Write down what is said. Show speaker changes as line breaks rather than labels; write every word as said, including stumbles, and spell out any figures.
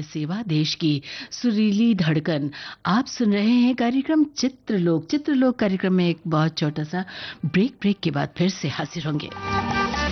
सेवा, देश की सुरीली धड़कन। आप सुन रहे हैं कार्यक्रम चित्रलोक। चित्रलोक कार्यक्रम में एक बहुत छोटा सा ब्रेक ब्रेक के बाद फिर से हाजिर होंगे।